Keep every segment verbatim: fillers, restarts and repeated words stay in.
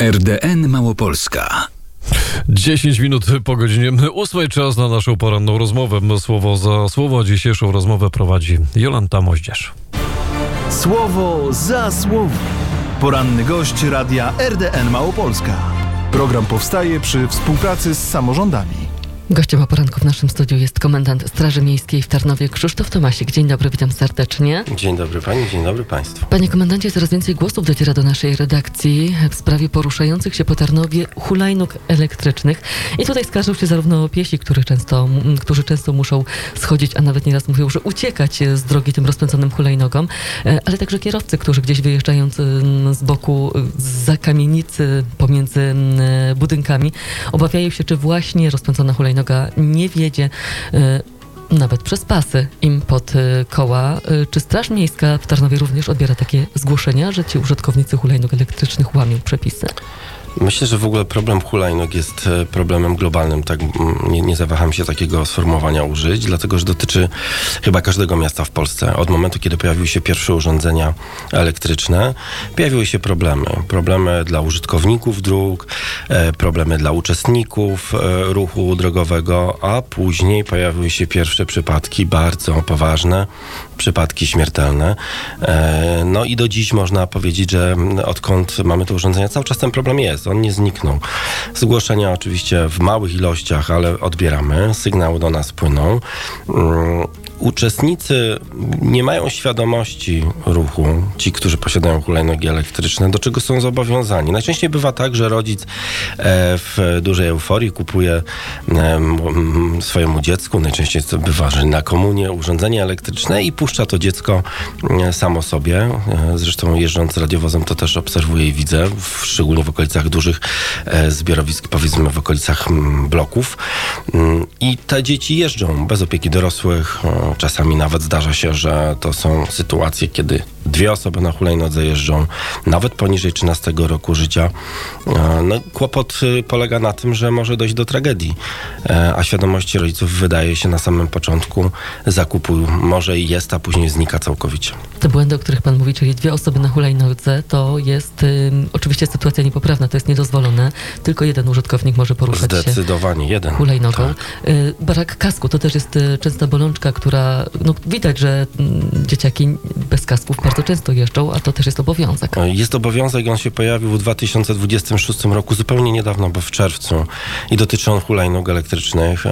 R D N Małopolska. dziesięć minut po godzinie ósmej, czas na naszą poranną rozmowę. Słowo za słowo. Dzisiejszą rozmowę prowadzi Jolanta Moździerz. Słowo za słowo. Poranny gość radia R D N Małopolska. Program powstaje przy współpracy z samorządami. Gościem o poranku w naszym studiu jest komendant Straży Miejskiej w Tarnowie Krzysztof Tomasik. Dzień dobry, witam serdecznie. Dzień dobry pani, dzień dobry państwu. Panie komendancie, coraz więcej głosów dociera do naszej redakcji w sprawie poruszających się po Tarnowie hulajnóg elektrycznych. I tutaj skarżą się zarówno piesi, którzy często, którzy często muszą schodzić, a nawet nieraz mówią, że uciekać z drogi tym rozpędzonym hulajnogom, ale także kierowcy, którzy gdzieś wyjeżdżając z boku, zza kamienicy pomiędzy budynkami, obawiają się, czy właśnie rozpędzona hulajnoga noga nie wiedzie y, nawet przez pasy im pod y, koła. Y, czy Straż Miejska w Tarnowie również odbiera takie zgłoszenia, że ci użytkownicy hulajnóg elektrycznych łamią przepisy? Myślę, że w ogóle problem hulajnóg jest problemem globalnym. Tak, nie, nie zawaham się takiego sformułowania użyć, dlatego że dotyczy chyba każdego miasta w Polsce. Od momentu, kiedy pojawiły się pierwsze urządzenia elektryczne, pojawiły się problemy. Problemy dla użytkowników dróg, problemy dla uczestników ruchu drogowego, a później pojawiły się pierwsze przypadki bardzo poważne, przypadki śmiertelne. No i do dziś można powiedzieć, że odkąd mamy te urządzenia, cały czas ten problem jest. On nie zniknął. Zgłoszenia oczywiście w małych ilościach, ale odbieramy. Sygnały do nas płyną. Um, Uczestnicy nie mają świadomości ruchu, ci, którzy posiadają hulajnogi elektryczne, do czego są zobowiązani. Najczęściej bywa tak, że rodzic e, w dużej euforii kupuje e, m, swojemu dziecku, najczęściej to bywa, że na komunię, urządzenie elektryczne i puszcza to dziecko e, samo sobie. E, zresztą jeżdżąc radiowozem to też obserwuję i widzę, w, szczególnie w okolicach dużych e, zbiorowisk, powiedzmy w okolicach m, bloków. Mm, I te dzieci jeżdżą bez opieki dorosłych. E, Czasami nawet zdarza się, że to są sytuacje, kiedy dwie osoby na hulajnodze jeżdżą, nawet poniżej trzynastego roku życia. No, kłopot polega na tym, że może dojść do tragedii, a świadomość rodziców wydaje się na samym początku zakupu może i jest, a później znika całkowicie. Te błędy, o których pan mówi, czyli dwie osoby na hulajnodze, to jest y, oczywiście sytuacja niepoprawna, to jest niedozwolone. Tylko jeden użytkownik może poruszać Zdecydowanie się jeden. hulajnogą. Tak. Y, brak kasku to też jest y, częsta bolączka, która no, widać, że y, dzieciaki bez kasków bardzo często jeżdżą, a to też jest obowiązek. Jest obowiązek, on się pojawił w dwa tysiące dwudziestym szóstym roku, zupełnie niedawno, bo w czerwcu, i dotyczy on hulajnóg elektrycznych.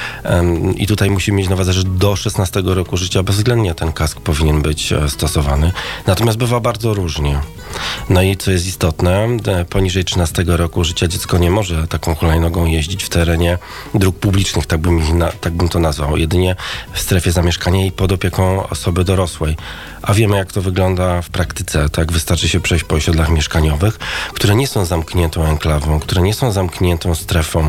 I tutaj musimy mieć na uwadze, że do szesnastego roku życia bezwzględnie ten kask powinien być stosowany. Natomiast bywa bardzo różnie. No i co jest istotne, poniżej trzynastego roku życia dziecko nie może taką hulajnogą jeździć w terenie dróg publicznych, tak bym, ich na, tak bym to nazwał, jedynie w strefie zamieszkania i pod opieką osoby dorosłej. A wiemy, jak to wygląda w praktyce. Tak, wystarczy się przejść po osiedlach mieszkaniowych, które nie są zamkniętą enklawą, które nie są zamkniętą strefą.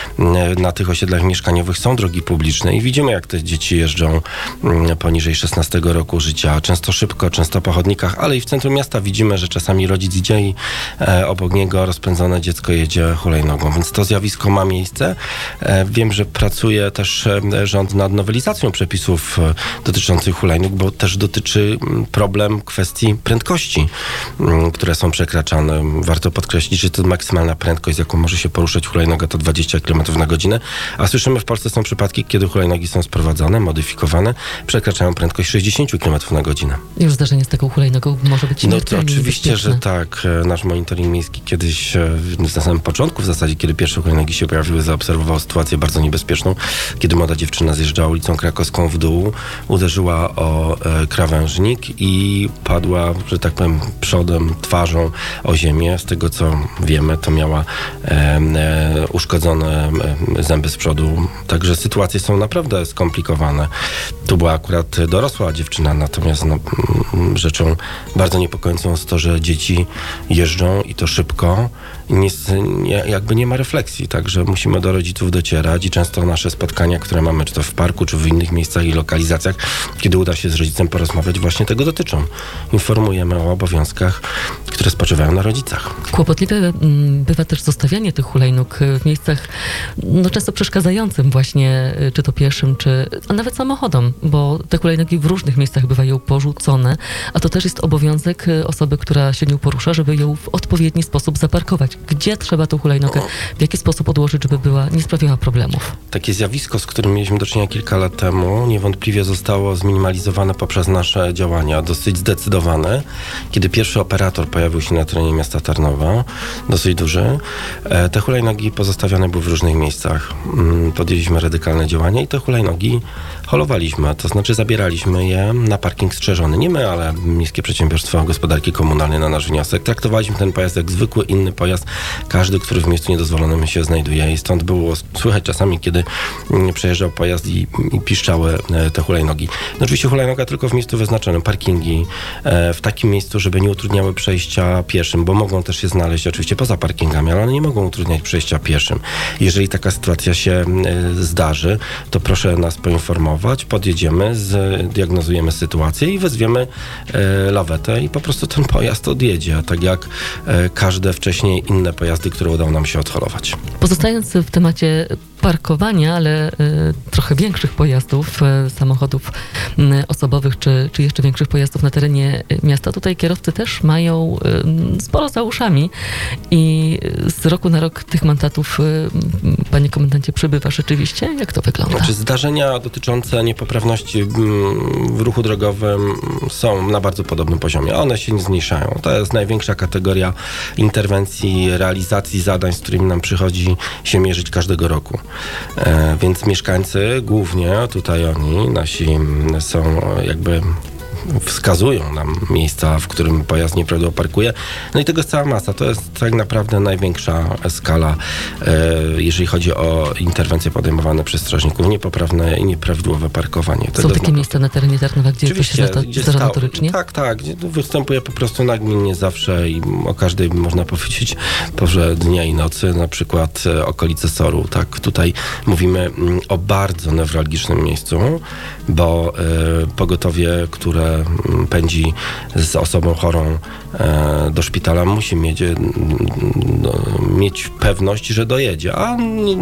Na tych osiedlach mieszkaniowych są drogi publiczne i widzimy, jak te dzieci jeżdżą poniżej szesnastego roku życia. Często szybko, często po chodnikach, ale i w centrum miasta widzimy, że czasami rodzic idzie i e, obok niego rozpędzone dziecko jedzie hulajnogą. Więc to zjawisko ma miejsce. E, wiem, że pracuje też e, rząd nad nowelizacją przepisów e, dotyczących hulajnóg, bo też dotyczy problem kwestii prędkości, które są przekraczane. Warto podkreślić, że to maksymalna prędkość, z jaką może się poruszać hulajnoga, to dwadzieścia kilometrów na godzinę, a słyszymy, w Polsce są przypadki, kiedy hulajnogi są sprowadzane, modyfikowane, przekraczają prędkość sześćdziesiąt kilometrów na godzinę. Już zdarzenie z taką hulajnogą może być No to oczywiście, że tak. Nasz monitoring miejski kiedyś, na samym początku w zasadzie, kiedy pierwsze hulajnogi się pojawiły, zaobserwował sytuację bardzo niebezpieczną, kiedy młoda dziewczyna zjeżdżała ulicą Krakowską w dół, uderzyła o e, krawężnik i padła, że tak powiem, przodem, twarzą o ziemię. Z tego, co wiemy, to miała e, e, uszkodzone e, zęby z przodu. Także sytuacje są naprawdę skomplikowane. Tu była akurat dorosła dziewczyna, natomiast no, rzeczą bardzo niepokojącą jest to, że dzieci jeżdżą i to szybko i nie, nie, jakby nie ma refleksji. Także musimy do rodziców docierać i często nasze spotkania, które mamy, czy to w parku, czy w innych miejscach i lokalizacjach, kiedy uda się z rodzicem porozmawiać, właśnie tego dotyczą. Informujemy o obowiązkach, które spoczywają na rodzicach. Kłopotliwe bywa też zostawianie tych hulajnóg w miejscach no, często przeszkadzającym właśnie, czy to pieszym, czy a nawet samochodom, bo te hulajnogi w różnych miejscach bywają porzucone, a to też jest obowiązek osoby, która się nią porusza, żeby ją w odpowiedni sposób zaparkować. Gdzie trzeba tą hulajnogę, w jaki sposób odłożyć, żeby była, nie sprawiała problemów? Takie zjawisko, z którym mieliśmy do czynienia kilka lat temu, niewątpliwie zostało zminimalizowane poprzez nasze działania, dosyć zdecydowane. Kiedy pierwszy operator pojawił się na terenie miasta Tarnowa, dosyć duży, te hulajnogi pozostawione były w różnych miejscach. Podjęliśmy radykalne działania i te hulajnogi holowaliśmy, to znaczy zabieraliśmy je na parking strzeżony. Nie my, ale Miejskie Przedsiębiorstwo Gospodarki Komunalnej na nasz wniosek. Traktowaliśmy ten pojazd jak zwykły inny pojazd, każdy, który w miejscu niedozwolonym się znajduje i stąd było słychać czasami, kiedy przejeżdżał pojazd i, i piszczały te hulajnogi. No oczywiście hulajnoga tylko w miejscu wyznaczonym, parkingi, w takim miejscu, żeby nie utrudniały przejścia pieszym, bo mogą też się znaleźć oczywiście poza parkingami, ale one nie mogą utrudniać przejścia pieszym. Jeżeli taka sytuacja się zdarzy, to proszę nas poinformować, podjedziemy, zdiagnozujemy sytuację i wezwiemy e, lawetę i po prostu ten pojazd odjedzie, tak jak e, każde wcześniej inne pojazdy, które udało nam się odholować. Pozostając w temacie parkowania, ale y, trochę większych pojazdów, y, samochodów y, osobowych, czy, czy jeszcze większych pojazdów na terenie miasta. Tutaj kierowcy też mają y, sporo za uszami i z roku na rok tych mandatów, y, panie komendancie, przybywa rzeczywiście. Jak to wygląda? Znaczy, zdarzenia dotyczące niepoprawności w ruchu drogowym są na bardzo podobnym poziomie. One się nie zmniejszają. To jest największa kategoria interwencji, realizacji zadań, z którymi nam przychodzi się mierzyć każdego roku. E, więc mieszkańcy, głównie tutaj oni, nasi są jakby wskazują nam miejsca, w którym pojazd nieprawidłowo parkuje. No i tego jest cała masa. To jest tak naprawdę największa skala, e, jeżeli chodzi o interwencje podejmowane przez strażników. Niepoprawne i nieprawidłowe parkowanie. Są takie zna... miejsca na terenie Tarnowa, gdzie to się zdarza notorycznie? Tak, tak. Gdzie występuje po prostu nagminnie zawsze i o każdej, można powiedzieć, porze dnia i nocy. Na przykład e, okolice Soru. Tak, tutaj mówimy m, o bardzo newralgicznym miejscu, bo e, pogotowie, które pędzi z osobą chorą e, do szpitala, musi mieć, e, no, mieć pewność, że dojedzie, a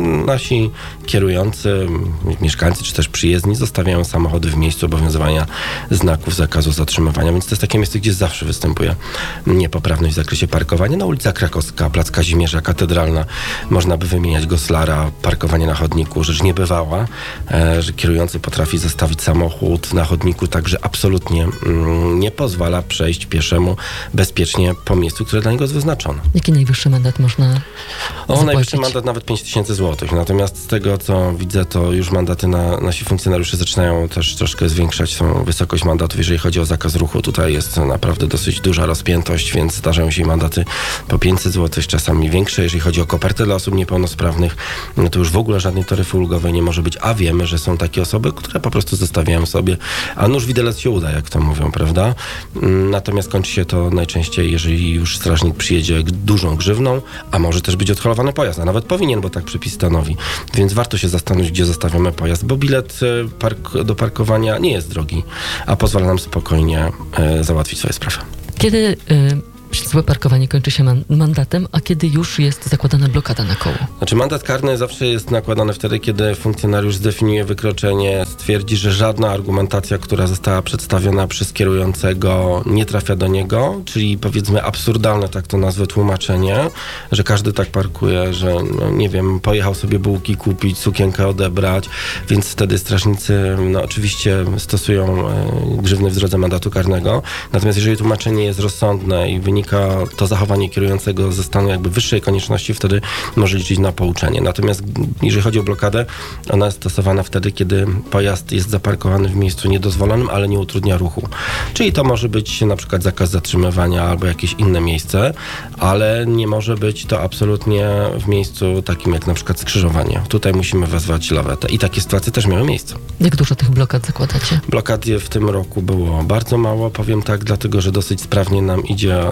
nasi kierujący, mieszkańcy czy też przyjezdni zostawiają samochody w miejscu obowiązywania znaków zakazu zatrzymywania, więc to jest takie miejsce, gdzie zawsze występuje niepoprawność w zakresie parkowania. Na ulica Krakowska, Plac Kazimierza, Katedralna, można by wymieniać Goslara, parkowanie na chodniku, rzecz niebywała, e, że kierujący potrafi zostawić samochód na chodniku, także absolutnie nie pozwala przejść pieszemu bezpiecznie po miejscu, które dla niego jest wyznaczone. Jaki najwyższy mandat można O, zapłacić? najwyższy mandat nawet pięć tysięcy złotych. Natomiast z tego, co widzę, to już mandaty na, nasi funkcjonariusze zaczynają też troszkę zwiększać tą wysokość mandatów, jeżeli chodzi o zakaz ruchu. Tutaj jest naprawdę dosyć duża rozpiętość, więc zdarzają się mandaty po pięćset złotych, czasami większe. Jeżeli chodzi o kopertę dla osób niepełnosprawnych, no to już w ogóle żadnej taryfy ulgowej nie może być, a wiemy, że są takie osoby, które po prostu zostawiają sobie, a nóż widelec się uda, jak to mówią, prawda? Natomiast kończy się to najczęściej, jeżeli już strażnik przyjedzie dużą grzywną, a może też być odholowany pojazd, a nawet powinien, bo tak przepis stanowi. Więc warto się zastanowić, gdzie zostawiamy pojazd, bo bilet park- do parkowania nie jest drogi, a pozwala nam spokojnie e, załatwić swoje sprawy. Kiedy y- złe parkowanie kończy się man- mandatem, a kiedy już jest zakładana blokada na koło? Znaczy mandat karny zawsze jest nakładany wtedy, kiedy funkcjonariusz zdefiniuje wykroczenie, stwierdzi, że żadna argumentacja, która została przedstawiona przez kierującego, nie trafia do niego, czyli powiedzmy absurdalne, tak to nazwę, tłumaczenie, że każdy tak parkuje, że no, nie wiem, pojechał sobie bułki kupić, sukienkę odebrać, więc wtedy strażnicy no, oczywiście stosują e, grzywny w drodze mandatu karnego. Natomiast jeżeli tłumaczenie jest rozsądne i wynika to zachowanie kierującego ze stanu jakby wyższej konieczności, wtedy może liczyć na pouczenie. Natomiast jeżeli chodzi o blokadę, ona jest stosowana wtedy, kiedy pojazd jest zaparkowany w miejscu niedozwolonym, ale nie utrudnia ruchu. Czyli to może być na przykład zakaz zatrzymywania albo jakieś inne miejsce, ale nie może być to absolutnie w miejscu takim jak na przykład skrzyżowanie. Tutaj musimy wezwać lawetę. I takie sytuacje też miały miejsce. Jak dużo tych blokad zakładacie? Blokad w tym roku było bardzo mało, powiem tak, dlatego, że dosyć sprawnie nam idzie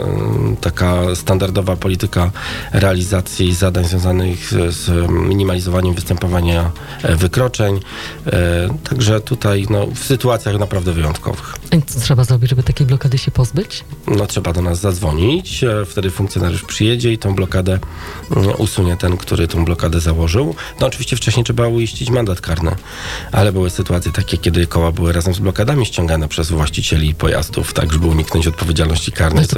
taka standardowa polityka realizacji zadań związanych z minimalizowaniem występowania wykroczeń. Także tutaj no, w sytuacjach naprawdę wyjątkowych. A co trzeba zrobić, żeby takiej blokady się pozbyć? No trzeba do nas zadzwonić, wtedy funkcjonariusz przyjedzie i tą blokadę usunie ten, który tą blokadę założył. No oczywiście wcześniej trzeba uiścić mandat karny, ale były sytuacje takie, kiedy koła były razem z blokadami ściągane przez właścicieli pojazdów, tak żeby uniknąć odpowiedzialności karnej. No to przekręcali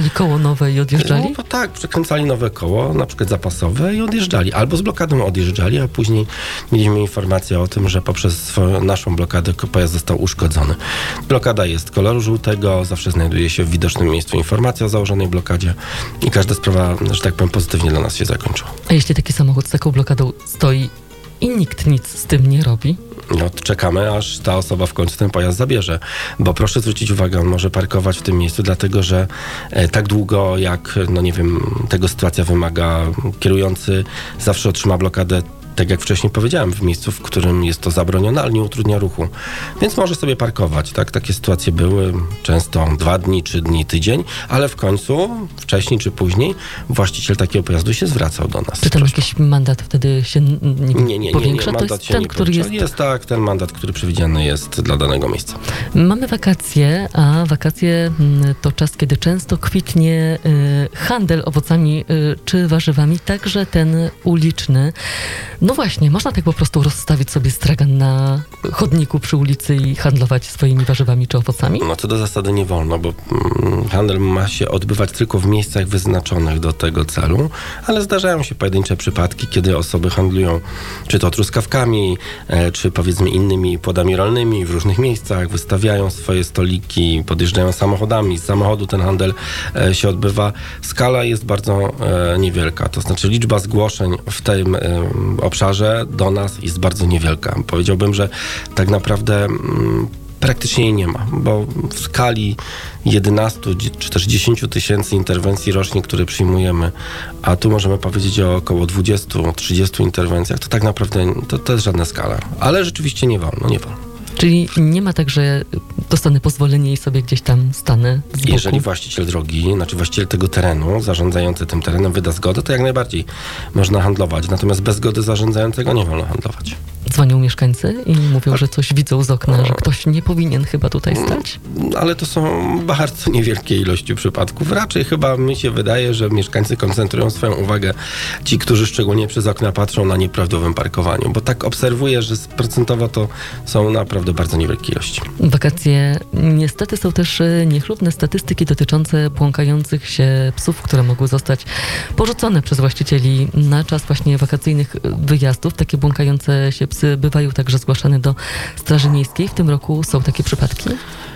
Przekręcali koło nowe i odjeżdżali? No, bo tak, przekręcali nowe koło, na przykład zapasowe i odjeżdżali. Albo z blokadą odjeżdżali, a później mieliśmy informację o tym, że poprzez swoją, naszą blokadę pojazd został uszkodzony. Blokada jest koloru żółtego, zawsze znajduje się w widocznym miejscu informacja o założonej blokadzie i każda sprawa, że tak powiem, pozytywnie dla nas się zakończyła. A jeśli taki samochód z taką blokadą stoi i nikt nic z tym nie robi? No, czekamy, aż ta osoba w końcu ten pojazd zabierze. Bo proszę zwrócić uwagę, on może parkować w tym miejscu, dlatego że e, tak długo, jak, no nie wiem, tego sytuacja wymaga, kierujący zawsze otrzyma blokadę, tak jak wcześniej powiedziałem, w miejscu, w którym jest to zabronione, ale nie utrudnia ruchu. Więc może sobie parkować, tak? Takie sytuacje były często dwa dni, trzy dni, tydzień, ale w końcu, wcześniej czy później, właściciel takiego pojazdu się zwracał do nas. Czy tam jakiś mandat wtedy się nie, nie, nie, nie, powiększa? nie, To mandat jest się ten, nie który powiększa. jest... Jest tak, ten mandat, który przewidziany jest dla danego miejsca. Mamy wakacje, a wakacje mm, to czas, kiedy często kwitnie y, handel owocami y, czy warzywami, także ten uliczny. No właśnie, można tak po prostu rozstawić sobie stragan na chodniku przy ulicy i handlować swoimi warzywami czy owocami? No co do zasady nie wolno, bo mm, handel ma się odbywać tylko w miejscach wyznaczonych do tego celu, ale zdarzają się pojedyncze przypadki, kiedy osoby handlują czy to truskawkami, e, czy powiedzmy innymi płodami rolnymi w różnych miejscach, wystawiają swoje stoliki, podjeżdżają samochodami, z samochodu ten handel e, się odbywa. Skala jest bardzo e, niewielka, to znaczy liczba zgłoszeń w tym e, obszarze do nas jest bardzo niewielka. Powiedziałbym, że tak naprawdę mm, praktycznie jej nie ma, bo w skali jedenastu czy też dziesięciu tysięcy interwencji rocznie, które przyjmujemy, a tu możemy powiedzieć o około dwudziestu trzydziestu interwencjach, to tak naprawdę to, to jest żadna skala. Ale rzeczywiście nie wolno, nie wolno. Czyli nie ma tak, że dostanę pozwolenie i sobie gdzieś tam stanę z boku? Jeżeli właściciel drogi, znaczy właściciel tego terenu, zarządzający tym terenem wyda zgodę, to jak najbardziej można handlować. Natomiast bez zgody zarządzającego nie wolno handlować. Dzwonią mieszkańcy i mówią, że coś widzą z okna, że ktoś nie powinien chyba tutaj stać? Ale to są bardzo niewielkie ilości przypadków. Raczej chyba mi się wydaje, że mieszkańcy koncentrują swoją uwagę, ci, którzy szczególnie przez okna patrzą na nieprawidłowym parkowaniu, bo tak obserwuję, że procentowo to są naprawdę bardzo niewielkie ilości. Wakacje niestety są też niechlubne statystyki dotyczące błąkających się psów, które mogły zostać porzucone przez właścicieli na czas właśnie wakacyjnych wyjazdów. Takie błąkające się psy bywają także zgłaszane do Straży Miejskiej. W tym roku są takie przypadki?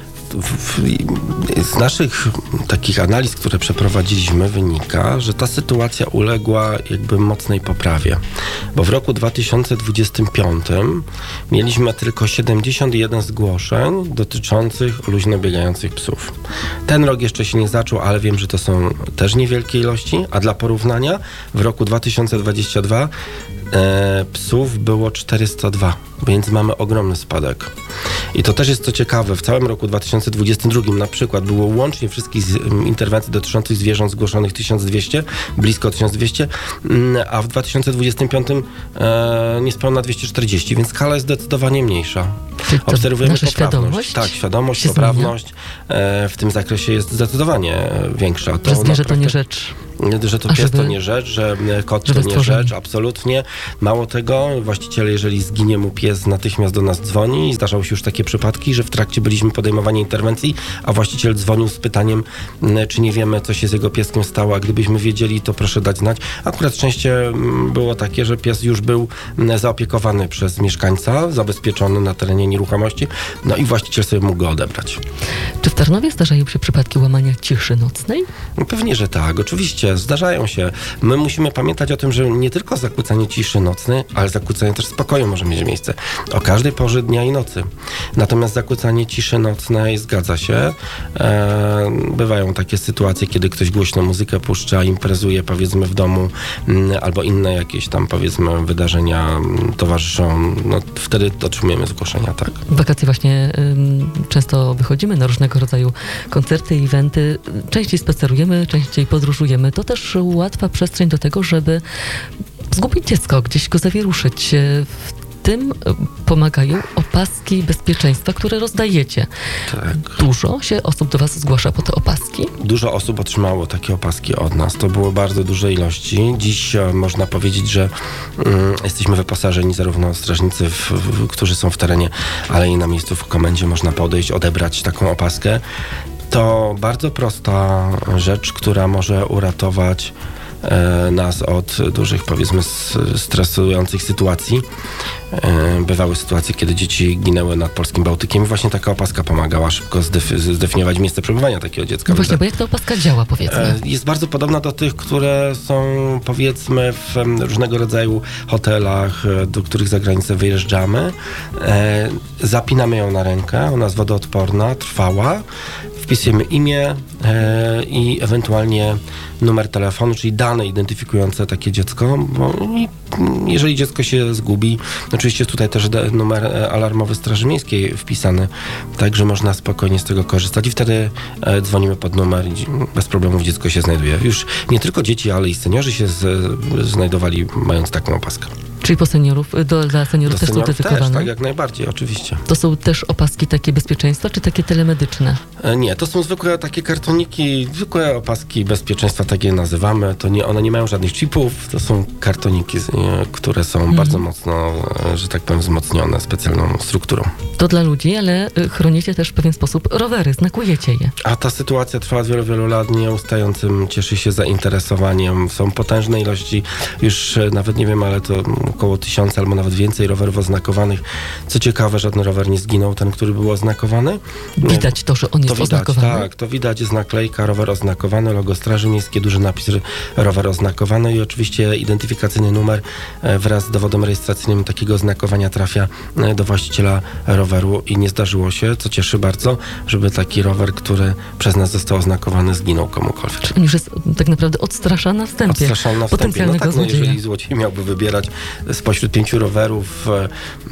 Z naszych takich analiz, które przeprowadziliśmy, wynika, że ta sytuacja uległa jakby mocnej poprawie. Bo w roku dwa tysiące dwudziestym piątym mieliśmy tylko siedemdziesiąt jeden zgłoszeń dotyczących luźno biegających psów. Ten rok jeszcze się nie zaczął, ale wiem, że to są też niewielkie ilości, a dla porównania w roku dwa tysiące dwudziestym drugim e, psów było czterysta dwa, więc mamy ogromny spadek. I to też jest co ciekawe, w całym roku dwa tysiące dwudziestym drugim na przykład było łącznie wszystkich interwencji dotyczących zwierząt zgłoszonych tysiąc dwieście, blisko tysiąc dwieście, a w dwa tysiące dwudziestym piątym e, niespełna dwieście czterdzieści, więc skala jest zdecydowanie mniejsza. Obserwujemy nasza poprawność. świadomość Tak, świadomość, się poprawność e, w tym zakresie jest zdecydowanie większa. To że zwierzę to nie naprawdę, rzecz. Że to A pies żeby- to nie rzecz, że kot to żeby nie stworzenie. rzecz, absolutnie. Mało tego, właściciel, jeżeli zginie mu pies, natychmiast do nas dzwoni i zdarzały się już takie przypadki, że w trakcie byliśmy podejmowania interwencji, a właściciel dzwonił z pytaniem, m, czy nie wiemy, co się z jego pieskiem stało, a gdybyśmy wiedzieli, to proszę dać znać. Akurat szczęście m, było takie, że pies już był m, zaopiekowany przez mieszkańca, zabezpieczony na terenie nieruchomości, no i właściciel sobie mógł go odebrać. Czy w Tarnowie zdarzają się przypadki łamania ciszy nocnej? No pewnie, że tak. Oczywiście zdarzają się. My musimy pamiętać o tym, że nie tylko zakłócanie ciszy nocnej, ale zakłócanie też spokoju może mieć miejsce o każdej porze dnia i nocy. Natomiast zakłócanie ciszy nocnej zgadza się. E, bywają takie sytuacje, kiedy ktoś głośno muzykę puszcza, imprezuje powiedzmy w domu m, albo inne jakieś tam powiedzmy wydarzenia m, towarzyszą. No wtedy otrzymujemy zgłoszenia, tak. W wakacje właśnie ym, często wychodzimy na różnego rodzaju koncerty, eventy. Częściej spacerujemy, częściej podróżujemy. To też łatwa przestrzeń do tego, żeby zgubić dziecko, gdzieś go zawieruszyć. W tym pomagają opaski bezpieczeństwa, które rozdajecie. Tak. Dużo się osób do was zgłasza po te opaski? Dużo osób otrzymało takie opaski od nas. To było bardzo duże ilości. Dziś e, można powiedzieć, że mm, jesteśmy wyposażeni zarówno strażnicy, w, w, którzy są w terenie, ale i na miejscu w komendzie można podejść, odebrać taką opaskę. To bardzo prosta rzecz, która może uratować e, nas od dużych, powiedzmy, s- stresujących sytuacji. E, bywały sytuacje, kiedy dzieci ginęły nad polskim Bałtykiem i właśnie taka opaska pomagała szybko zdef- zdefiniować miejsce przebywania takiego dziecka. No właśnie, bo jak ta opaska działa, powiedzmy? E, Jest bardzo podobna do tych, które są, powiedzmy, w em, różnego rodzaju hotelach, e, do których za granicę wyjeżdżamy. E, Zapinamy ją na rękę, ona jest wodoodporna, trwała. Wpisujemy imię e, i ewentualnie numer telefonu, czyli dane identyfikujące takie dziecko. Bo i, jeżeli dziecko się zgubi, oczywiście tutaj też de- numer e, alarmowy Straży Miejskiej wpisany, także można spokojnie z tego korzystać i wtedy e, dzwonimy pod numer i dzi- bez problemów dziecko się znajduje. Już nie tylko dzieci, ale i seniorzy się z, znajdowali mając taką opaskę. Czyli po seniorów, do, dla seniorów Do też są seniorów też, dedykowane? tak, jak najbardziej, oczywiście. To są też opaski takie bezpieczeństwa, czy takie telemedyczne? E, Nie, to są zwykłe takie kartoniki, zwykłe opaski bezpieczeństwa, tak je nazywamy. To nie, one nie mają żadnych chipów, to są kartoniki, z- e, które są Mhm. bardzo mocno, e, że tak powiem, wzmocnione specjalną strukturą. To dla ludzi, ale y, chronicie też w pewien sposób rowery, znakujecie je. A ta sytuacja trwa od wielu, wielu lat, nieustającym cieszy się zainteresowaniem. Są potężne ilości, już e, nawet nie wiem, ale to około tysiąca albo nawet więcej rowerów oznakowanych. Co ciekawe, żaden rower nie zginął, ten, który był oznakowany. Widać to, że on jest To widać, oznakowany. tak, to widać, jest naklejka, rower oznakowany, logo Straży Miejskiej, duży napis r- rower oznakowany i oczywiście identyfikacyjny numer e, wraz z dowodem rejestracyjnym takiego oznakowania trafia e, do właściciela roweru i nie zdarzyło się, co cieszy bardzo, żeby taki rower, który przez nas został oznakowany, zginął komukolwiek. On już jest tak naprawdę odstraszany na wstępie. Odstraszany na wstępie. No potencjalnego tak, no złodzieja. jeżeli złodziej miałby wybierać spośród pięciu rowerów, e,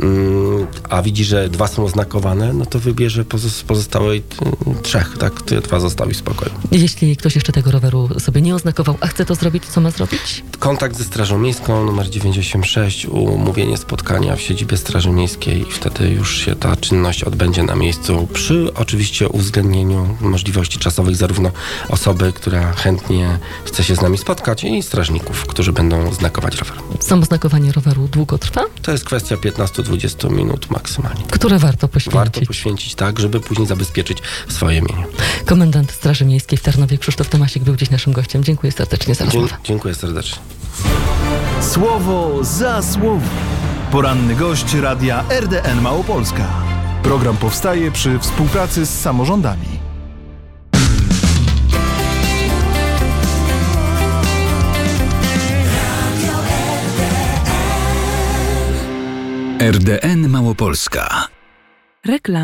mm, a widzi, że dwa są oznakowane, no to wybierze pozos- pozostałej y, trzech, tak? Te dwa zostały w spokoju. Jeśli ktoś jeszcze tego roweru sobie nie oznakował, a chce to zrobić, co ma zrobić? Kontakt ze Strażą Miejską, numer dziewięć osiem sześć, umówienie spotkania w siedzibie Straży Miejskiej i wtedy już się ta czynność odbędzie na miejscu przy oczywiście uwzględnieniu możliwości czasowych zarówno osoby, która chętnie chce się z nami spotkać i strażników, którzy będą znakować rower. Samo znakowanie roweru długo trwa, To jest kwestia piętnaście do dwudziestu minut maksymalnie. które warto poświęcić. Warto poświęcić tak, żeby później zabezpieczyć swoje mienie. Komendant Straży Miejskiej w Tarnowie, Krzysztof Tomasik, był dziś naszym gościem. Dziękuję serdecznie za Dzie- rozmowę. dziękuję serdecznie. Słowo za słowo. Poranny gość radia R D N Małopolska. Program powstaje przy współpracy z samorządami. R D N Małopolska. Reklama.